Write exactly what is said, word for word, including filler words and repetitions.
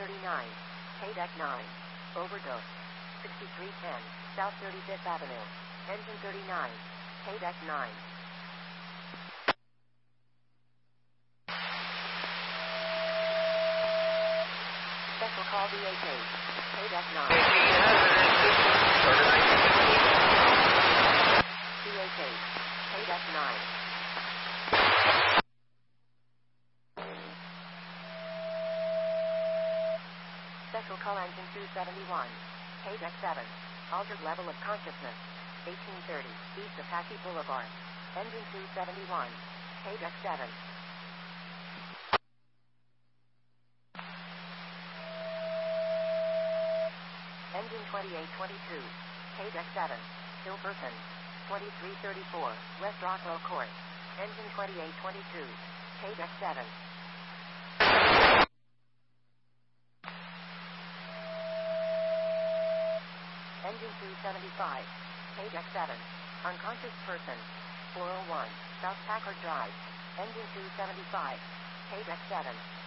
thirty-nine, K-Deck nine, overdose. sixty-three ten, South thirty-fifth Avenue, engine thirty-nine, K-Deck nine. Special call V H eight, K-Deck nine. V H eight, K-Deck nine. Special call engine two seventy-one, K-Deck seven, altered level of consciousness, eighteen thirty, east of Hackey Boulevard, engine two seventy-one, K-Deck seven. Engine twenty-eight twenty-two, K-Deck seven, Hilverton, twenty-three thirty-four, West Rockwell Court, engine twenty-eight twenty-two, K-Deck seven. Engine two seventy-five, K-Deck seven, unconscious person, four oh one, South Packard Drive, engine two seventy-five, K-Deck seven.